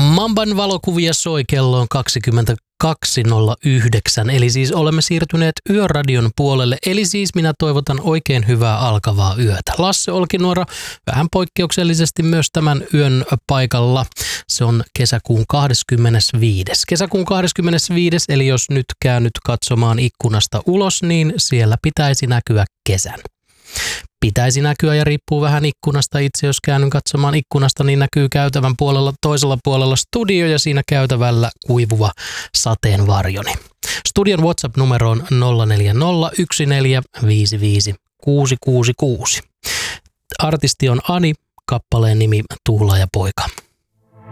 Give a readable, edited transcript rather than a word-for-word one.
Mamban valokuvia soi, kello on 22.09, eli siis olemme siirtyneet Yöradion puolelle, eli siis minä toivotan oikein hyvää alkavaa yötä. Lasse Olkinuora vähän poikkeuksellisesti myös tämän yön paikalla. Se on kesäkuun 25. Kesäkuun 25, eli jos nyt käännyt katsomaan ikkunasta ulos, niin siellä pitäisi näkyä kesän. Pitäisi näkyä ja riippuu vähän ikkunasta. Itse jos käännyn katsomaan ikkunasta, niin näkyy käytävän puolella, toisella puolella studio ja siinä käytävällä kuivuva sateenvarjoni. Studion WhatsApp-numero on 0401455666. Artisti on Ani, kappaleen nimi Tuhlaajapoika.